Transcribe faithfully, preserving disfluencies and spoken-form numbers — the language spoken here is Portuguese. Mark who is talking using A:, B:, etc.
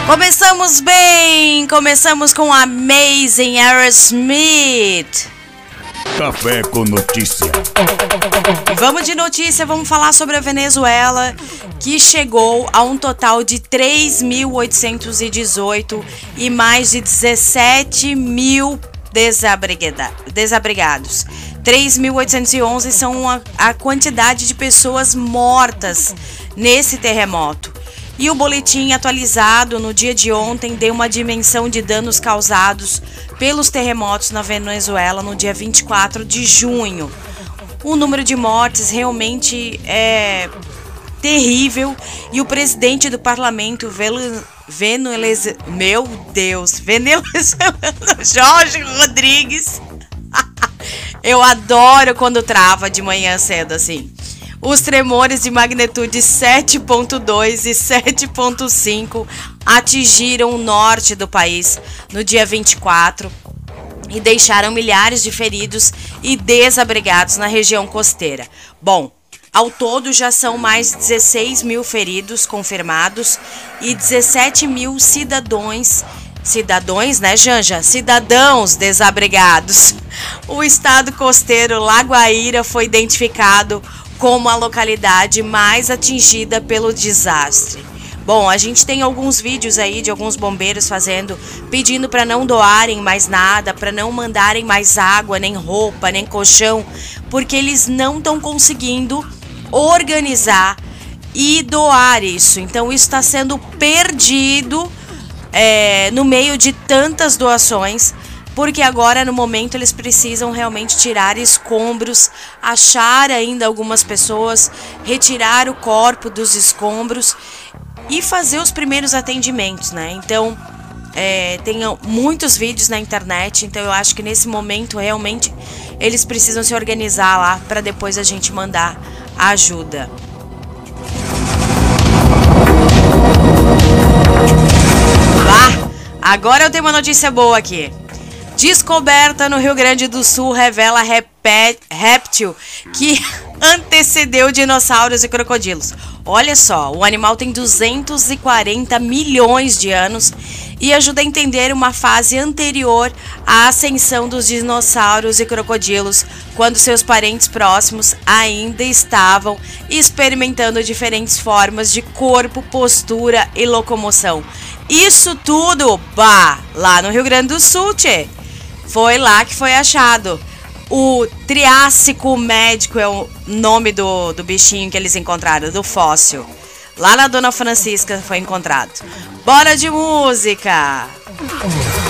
A: Começamos bem, começamos com Amazing Aerosmith.
B: Café com notícia.
A: Vamos de notícia, vamos falar sobre a Venezuela, que chegou a um total de três mil oitocentos e dezoito e mais de dezessete mil desabrigada, desabrigados. três mil oitocentos e onze são a, a quantidade de pessoas mortas nesse terremoto. E o boletim atualizado no dia de ontem deu uma dimensão de danos causados pelos terremotos na Venezuela no dia vinte e quatro de junho. O número de mortes realmente é terrível e o presidente do parlamento venezuelano, meu Deus, venezuelano, Jorge Rodrigues, eu adoro quando trava de manhã cedo assim. Os tremores de magnitude sete ponto dois e sete ponto cinco atingiram o norte do país no dia vinte e quatro e deixaram milhares de feridos e desabrigados na região costeira. Bom, ao todo já são mais de dezesseis mil feridos confirmados e dezessete mil cidadãos, cidadãos, né, Janja? Cidadãos desabrigados. O estado costeiro Lagoaíra foi identificado como a localidade mais atingida pelo desastre. Bom, a gente tem alguns vídeos aí de alguns bombeiros fazendo, pedindo para não doarem mais nada, para não mandarem mais água, nem roupa, nem colchão, porque eles não estão conseguindo organizar e doar isso. Então isso está sendo perdido é, no meio de tantas doações, porque agora no momento eles precisam realmente tirar escombros, achar ainda algumas pessoas, retirar o corpo dos escombros e fazer os primeiros atendimentos, né? Então, é, tem muitos vídeos na internet, então eu acho que nesse momento realmente eles precisam se organizar lá para depois a gente mandar ajuda. Ah, agora eu tenho uma notícia boa aqui. Descoberta no Rio Grande do Sul revela réptil que antecedeu dinossauros e crocodilos. Olha só, o animal tem duzentos e quarenta milhões de anos e ajuda a entender uma fase anterior à ascensão dos dinossauros e crocodilos, quando seus parentes próximos ainda estavam experimentando diferentes formas de corpo, postura e locomoção. Isso tudo, bah, lá no Rio Grande do Sul, tchê. Foi lá que foi achado. O Triássico médico é o nome do, do bichinho que eles encontraram, do fóssil. Lá na Dona Francisca foi encontrado. Bora de música!